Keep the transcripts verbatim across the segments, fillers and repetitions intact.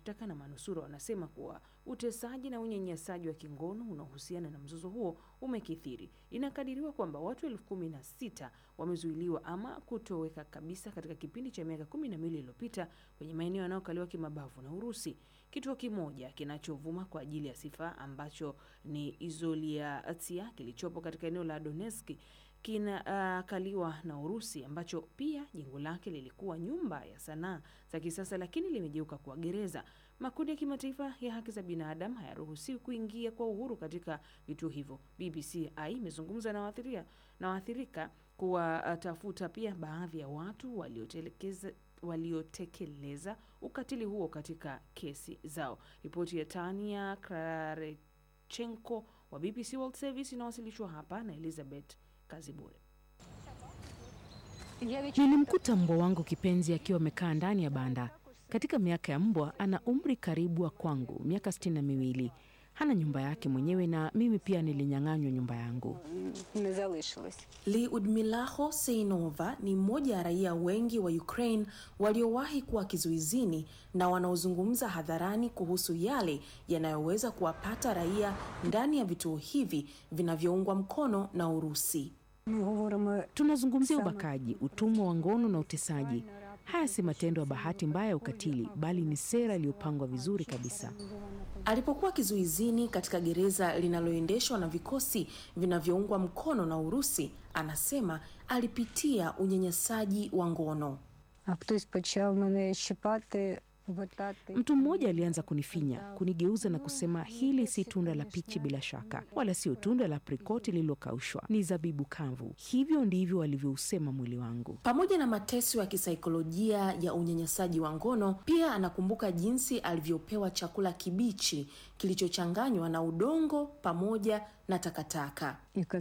mashtaka na manusura wanasema kuwa utesaji na unyanyasaji wa kingono unaohusiana na mzozo huo umekithiri. Inakadiriwa kwamba watu elfu kumi na sita wamezuiliwa ama kutoweka kabisa katika kipindi cha miaka kumi na mbili iliyopita kwenye maeneo yanayokaliwa kimabavu na Urusi. Kituo kimoja kinachovuma kwa ajili ya sifa ambacho ni Izoliatia kilichopo katika eneo la Donetsk kinakaliwa uh, na Urusi, ambacho pia jengo lake lilikuwa nyumba ya sanaa za kisasa lakini limegeuka kuwa gereza. Makundi ya kimataifa ya haki za binadamu hayaruhusiwi kuingia kwa uhuru katika vituo hivyo. B B C imezungumza na waathirika na waathirika kuwatafuta pia baadhi ya watu waliotelekeza waliotekeleza ukatili huo katika kesi zao. Ripoti ya Tania Krarechenko wa B B C World Service inawasilishwa hapa na Elizabeth Kazibure. Nilimkuta mbwa wangu kipenzi akiwa amekaa ndani ya banda. Katika miaka ya mbwa ana umri karibu wa kwangu, miaka sitini na miwili. Hana nyumba yake mwenyewe na mimi pia nilinyang'anywa nyumba yangu. Lyudmila Hoseinova ni mmoja ya raia wengi wa Ukraine waliowahi kuwa kizuizini na wanaozungumza hadharani kuhusu yale yanayoweza kuwapata raia ndani ya vituo hivi vinavyoungwa mkono na Urusi. Tunazungumzia ubakaji, utumwa wa ngono na utesaji. Haya si matendo ya bahati mbaya ya ukatili, bali ni sera iliyopangwa vizuri kabisa. Alipokuwa kizuizini katika gereza linaloendeshwa na vikosi vinavyoungwa mkono na Urusi, anasema alipitia unyanyasaji wa ngono. Mtu mmoja alianza kunifinya, kunigeuza na kusema, hili si tunda la pichi bila shaka, wala sio tunda la aprikoti lililokaushwa, ni zabibu kavu. Hivyo ndivyo walivyousema mwili wangu. Pamoja na mateso ya kisaikolojia ya unyanyasaji wa ngono, pia anakumbuka jinsi alivyopewa chakula kibichi kilichochanganywa na udongo pamoja na takataka.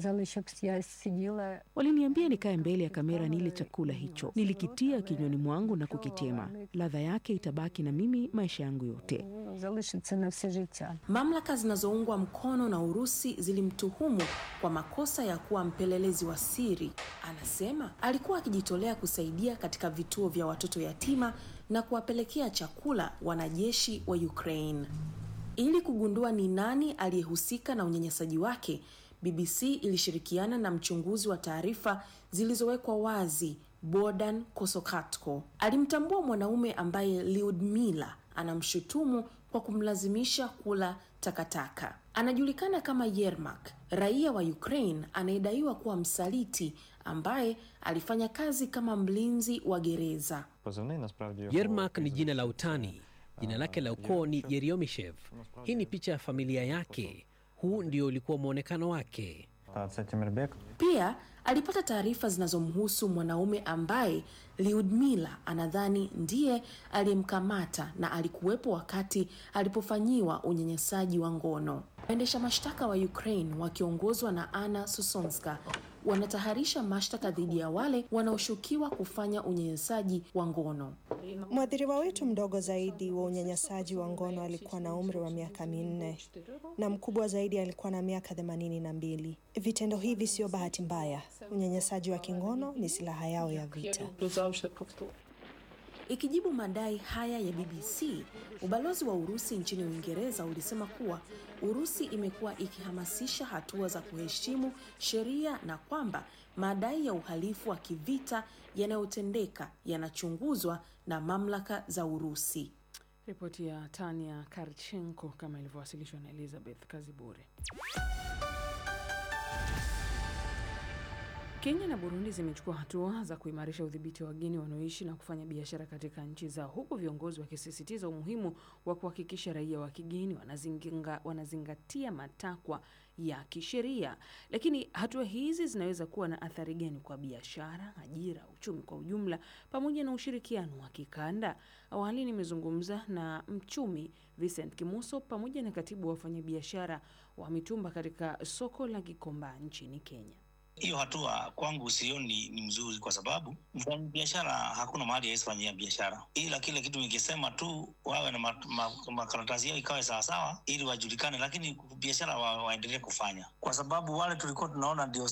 Waliniambia nikae mbele ya kamera nile chakula hicho. Nilikitia kinywani mwangu na kukitema. Ladha yake itabaki na mimi maisha yangu yote. Mamlaka zinazoungwa mkono na Urusi zilimtuhumu kwa makosa ya kuwa mpelelezi wa siri. Anasema alikuwa akijitolea kusaidia katika vituo vya watoto yatima na kuwapelekea chakula wanajeshi wa Ukraine. Ili kugundua ni nani aliyehusika na unyanyasaji wake, B B C ilishirikiana na mchunguzi wa taarifa zilizowekwa wazi, Bogdan Kosokatko. Alimtambua mwanaume ambaye Lyudmila anamshutumu kwa kumlazimisha kula takataka. Anajulikana kama Yermak, raia wa Ukraine anayedaiwa kuwa msaliti ambaye alifanya kazi kama mlinzi wa gereza. Yermak ni jina la utani. Jina lake la ukoo ni Yeriomishev. Hii ni picha ya familia yake. Huu ndio ulikuwa muonekano wake. Pia alipata taarifa zinazomhusu mwanaume ambaye Lyudmila anadhani ndiye aliyemkamata na alikuwepo wakati alipofanyiwa unyanyasaji wa ngono. Waendesha mashtaka wa Ukraine wakiongozwa na Anna Sosonska wanataharisha mashtaka dhidi ya wale wanaoshukiwa kufanya unyanyasaji wa ngono. Mwadhiriwa wetu mdogo zaidi wa unyanyasaji wa ngono alikuwa na umri wa miaka minne na mkubwa zaidi alikuwa na miaka themanini na mbili. Vitendo hivi sio bahati mbaya. Unyanyasaji wa kingono ni silaha yao ya vita. Ikijibu madai haya ya B B C, ubalozi wa Urusi nchini Uingereza ulisema kuwa Urusi imekuwa ikihamasisha hatua za kuheshimu sheria na kwamba madai ya uhalifu wa kivita yanayotendeka yanachunguzwa na mamlaka za Urusi. Ripoti ya Tania Karchenko kama ilivyowasilishwa na Elizabeth Kazibure. Kenya na Burundi zimechukua hatua za kuimarisha udhibiti wa wageni wanaoishi na kufanya biashara katika nchi zao, huku viongozi wakisisitiza umuhimu wa kuhakikisha raia wa kigeni wanazinga, wanazingatia matakwa ya kisheria. Lakini hatua hizi zinaweza kuwa na athari gani kwa biashara, ajira, uchumi kwa ujumla pamoja na ushirikiano wa kikanda? Awali nimezungumza na mchumi Vincent Kimuso pamoja na katibu wa wafanyabiashara wa mitumba katika soko la Gikomba nchini Kenya. Hiyo hatua kwangu sioni ni mzuri, kwa sababu mfanya biashara hakuna mahali hawezi fanyia biashara, ila kile kitu nikisema tu wawe na makaratasi yao ikawe sawa sawa ili wajulikane, lakini biashara wa, waendelee kufanya, kwa sababu wale tulikuwa tunaona ndio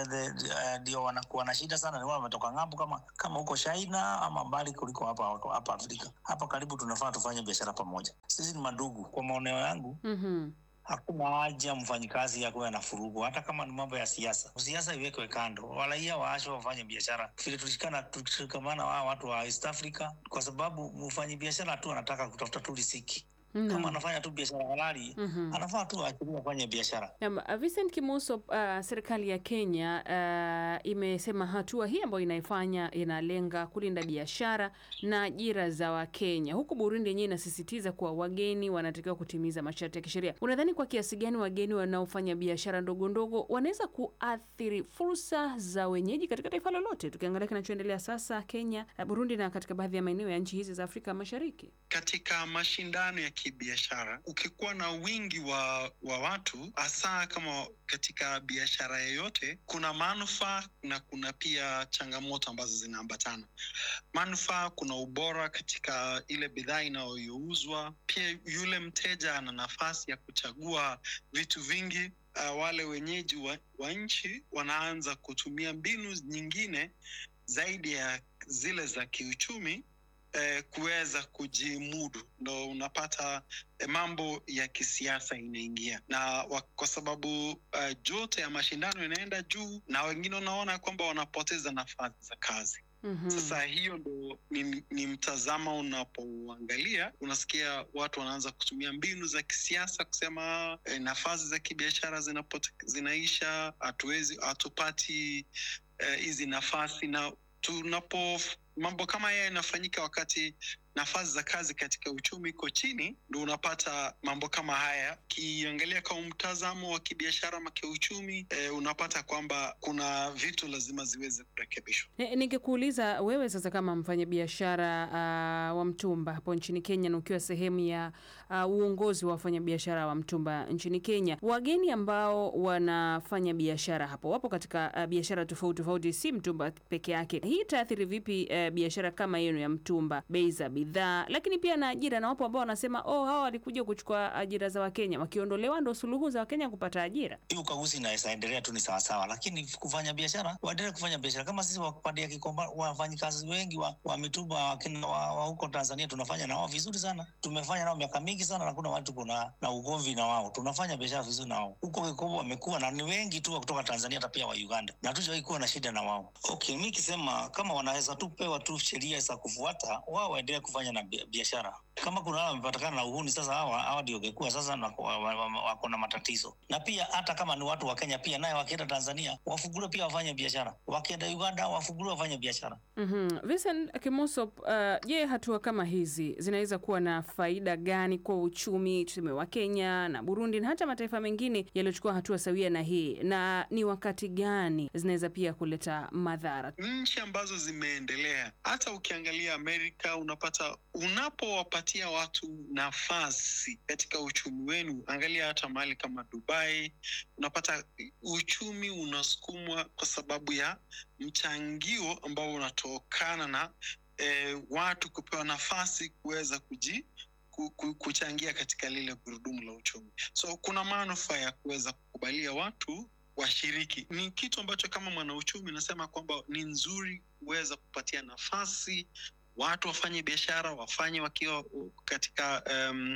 ndio uh, wanakuwa na shida sana ni wale wametoka ng'ambo, kama kama huko China ama mbali kuliko hapa hapa Afrika. Hapa karibu tunafaa tufanye biashara pamoja, sisi ni mandugu. Kwa maoneo yangu mm-hmm. Hakuna haja mfanyikazi yakuwe na furugu, hata kama ni mambo ya siasa. Siasa iwekwe kando, walaia waashwe wafanye biashara vile tulishikana tushikamana wa watu wa East Africa, kwa sababu mfanyi biashara tu anataka kutafuta tu riziki. Mm. Kama anafanya tu biashara halali, mm-hmm. anafaa tu achilie afanye biashara. Na Vincent Kimuso, uh, serikali ya Kenya uh, imesema hatua hii ambayo inaifanya inalenga kulinda biashara na ajira za Wakenya. Huku Burundi yenyewe inasisitiza kuwa wageni wanatakiwa kutimiza masharti ya kisheria. Unadhani kwa kiasi gani wageni wanaofanya biashara ndogo ndogo wanaweza kuathiri fursa za wenyeji katika taifa lolote? Tukiangalia kinachoendelea sasa Kenya, Burundi na katika baadhi ya maeneo ya nchi hizi za Afrika Mashariki. Katika mashindano ya kibiashara, ukikuwa na wingi wa, wa watu, hasa kama katika biashara yoyote, kuna manufaa na kuna pia changamoto ambazo zinaambatana. Manufaa, kuna ubora katika ile bidhaa inayouzwa. Pia yule mteja ana nafasi ya kuchagua vitu vingi. Uh, wale wenyeji wa, wa nchi wanaanza kutumia mbinu nyingine zaidi ya zile za kiuchumi Eh, kuweza kujimudu. Ndo unapata eh, mambo ya kisiasa inaingia, na wa, kwa sababu uh, jote ya mashindano inaenda juu, na wengine unaona kwamba wanapoteza nafasi za kazi. Mm-hmm. Sasa hiyo ndo ni, ni mtazama unapoangalia, unasikia watu wanaanza kutumia mbinu za kisiasa kusema eh, nafasi za kibiashara zinapote, zinaisha, hatuwezi hatupati hizi eh, nafasi. Na tunapo mambo kama haya yanafanyika wakati nafasi za kazi katika uchumi iko chini, ndio unapata mambo kama haya. Kiangalia kwa mtazamo wa kibiashara ama kiuchumi, e, unapata kwamba kuna vitu lazima ziweze kurekebishwa. E, ningekuuliza wewe sasa kama mfanyabiashara uh, wa mtumba hapo nchini Kenya, na ukiwa sehemu ya uh, uongozi wa wafanyabiashara wa mtumba nchini Kenya, wageni ambao wanafanya biashara hapo wapo katika uh, biashara tofauti tofauti, si mtumba peke yake. Hii taathiri vipi uh, biashara kama yenu ya mtumba, bei za bidhaa, lakini pia na ajira? Na wapo ambao wanasema oh, hawa walikuja kuchukua ajira za Wakenya, wakiondolewa ndo suluhu za Wakenya kupata ajira. Hiyo kaguzi inaweza endelea tu, ni sawa sawa, lakini kufanya biashara, waendelee kufanya biashara kama sisi wakupadia Kikomba. Wafanyikazi wengi wa, wa mitumba wakina wa, wa huko Tanzania tunafanya na wao vizuri sana, tumefanya nao miaka mingi sana, na kuna watu kuna na ugomvi na wao, tunafanya biashara vizuri na wao. Huko Kikomba wamekuwa na ni wengi tu kutoka Tanzania hata pia wa Uganda, na tujawahi kuwa na shida na wao. Okay, mimi kisema kama wanaweza tu pewa tu sheria za kufuata, wao waendelee kufanya na biashara. Kama kuna wao wamepatikana na uhuni, sasa hawa hawa ndio wangekuwa sasa wako na matatizo. Na pia hata kama ni watu wa Kenya pia naye wakienda Tanzania wafunguliwe pia wafanye biashara, wakienda Uganda wafunguliwe wafanye biashara. Mhm. Vincent Kimuso, uh, je, hatua kama hizi zinaweza kuwa na faida gani kwa uchumi tuseme wa Kenya na Burundi na hata mataifa mengine yaliyochukua hatua sawia na hii, na ni wakati gani zinaweza pia kuleta madhara? Nchi ambazo zimeendelea, hata ukiangalia Amerika, unapata unapowapatia watu nafasi katika uchumi wenu, angalia hata mahali kama Dubai, unapata uchumi unasukumwa kwa sababu ya mchangio ambao unatokana na eh, watu kupewa nafasi kuweza kuji kuchangia katika lile gurudumu la uchumi. So kuna manufaa ya kuweza kukubalia watu washiriki. Ni kitu ambacho kama mwanauchumi nasema kwamba ni nzuri kuweza kupatia nafasi watu wafanye biashara, wafanye wakiwa katika um,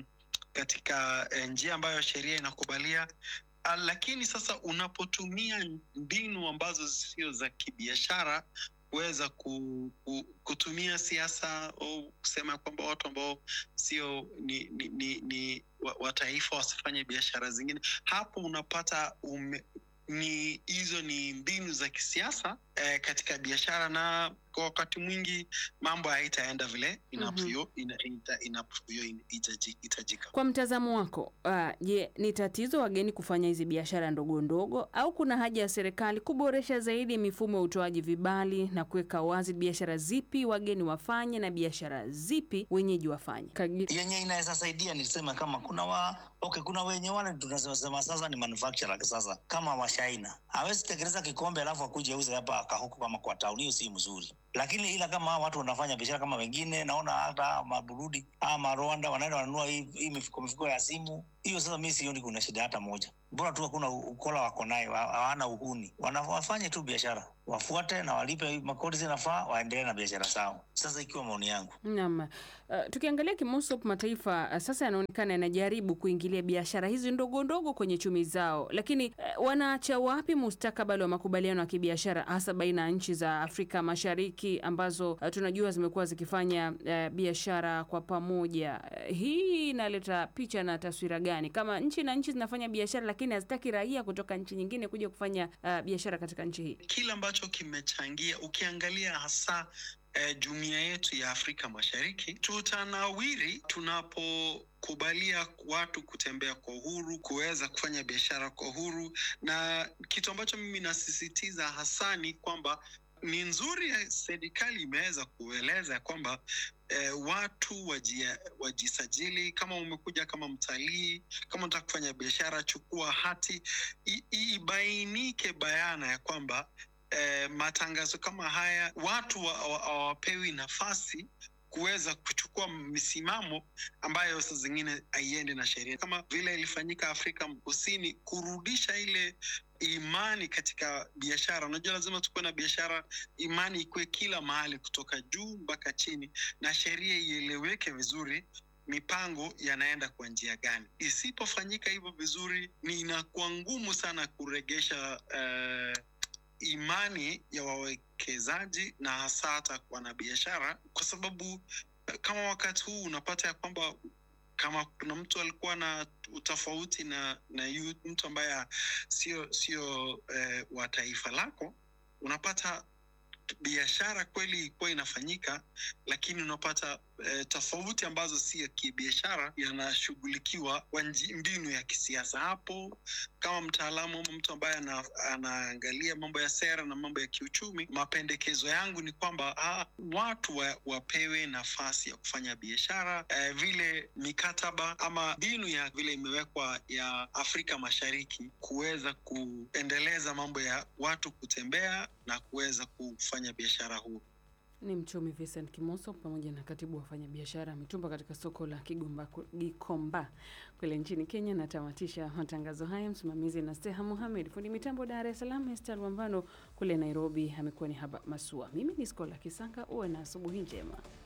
katika njia ambayo sheria inakubalia. Lakini sasa unapotumia mbinu ambazo sio za kibiashara kuweza ku, ku, kutumia siasa au kusema kwamba watu ambao sio ni, ni, ni, ni wa taifa wasifanye biashara zingine, hapo unapata ume, ni hizo ni mbinu za kisiasa eh, katika biashara. Na kwa wakati mwingi mambo haitaenda vile inavyo Mhm. ina, ina, inavyo itaji- itajika. Kwa mtazamo wako, ah, je, ni tatizo wageni kufanya hizi biashara ndogo ndogo au kuna haja ya serikali kuboresha zaidi mifumo ya utoaji vibali na kuweka wazi biashara zipi wageni wafanye na biashara zipi wenyeji wafanye? Kagi- Yenye inaweza saidia nilisema kama kuna wa okay, kuna wenye wale tunasema sasa ni manufacturer sasa, kama wa China hawezi tekeleza kikombe alafu akuje auze hapa akahuku kama kwa town, hiyo si mzuri. Lakini ila kama hao watu wanafanya biashara kama wengine, naona hata Maburudi ama Rwanda wanaenda wananunua hii, hii mifuko mifuko ya simu hiyo, sasa mimi sioni kuna shida hata moja. Bora tu hakuna ukola wako nayo, hawana uhuni, wanafanya tu biashara, wafuate na walipe makodi zinafaa, waendelee na biashara zao. Sasa ikiwa maoni yangu. Naam. Uh, tukiangalia kimosop mataifa uh, sasa yanaonekana yanajaribu kuingilia biashara hizi ndogo ndogo kwenye chumi zao, lakini uh, wanaacha wapi mustakabali wa makubaliano ya kibiashara hasa baina ya nchi za Afrika Mashariki ambazo uh, tunajua zimekuwa zikifanya uh, biashara kwa pamoja? Uh, hii inaleta picha na taswira gani kama nchi na nchi zinafanya biashara lakini hazitaki raia kutoka nchi nyingine kuja kufanya uh, biashara katika nchi hii? Kile ambacho kimechangia ukiangalia hasa eh, jumuiya yetu ya Afrika Mashariki, tutanawiri tunapokubalia watu kutembea kwa uhuru, kuweza kufanya biashara kwa uhuru. Na kitu ambacho mimi nasisitiza hasa ni kwamba ni nzuri ya serikali imeweza kueleza kwamba eh, watu wajia, wajisajili. Kama umekuja kama mtalii, kama unataka kufanya biashara, chukua hati, I, ibainike bayana ya kwamba eh, matangazo kama haya watu hawapewi wa, wa, nafasi kuweza kuchukua misimamo ambayo saa zingine haiende na sheria, kama vile ilifanyika Afrika Kusini, kurudisha ile imani katika biashara. Unajua lazima tukuwe na biashara, imani ikuwe kila mahali kutoka juu mpaka chini, na sheria ieleweke vizuri, mipango yanaenda kwa njia gani. Isipofanyika hivyo vizuri, ni inakuwa ngumu sana kuregesha uh, imani ya wawekezaji na hasa hata wanabiashara, kwa sababu kama wakati huu unapata ya kwamba kama kuna mtu alikuwa na utofauti na na yu, mtu ambaye sio sio eh, wa taifa lako, unapata biashara kweli ilikuwa inafanyika, lakini unapata eh, tofauti ambazo si ya kibiashara yanashughulikiwa kwa mbinu ya kisiasa. Hapo kama mtaalamu ama mtu ambaye ana, anaangalia mambo ya sera na mambo ya kiuchumi, mapendekezo yangu ni kwamba ah, watu wa, wapewe nafasi ya kufanya biashara eh, vile mikataba ama mbinu ya vile imewekwa ya Afrika Mashariki kuweza kuendeleza mambo ya watu kutembea na kuweza kufanya biashara huru. Ni mchumi Vincent Kimoso pamoja na katibu wa wafanya biashara mitumba katika soko la Kigomba Gikomba kule nchini Kenya. Na tamatisha matangazo haya, msimamizi na Steha Mohamed, fundi mitambo Dar es Salaam Esther Wambano, kule Nairobi amekuwa ni Haba Masua. Mimi ni Skola Kisanga, uwe na asubuhi njema.